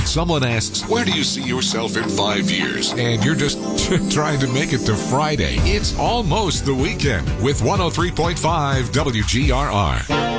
someone asks, where do you see yourself in 5 years? And you're just trying to make it to Friday. It's almost the weekend with 103.5 WGRR.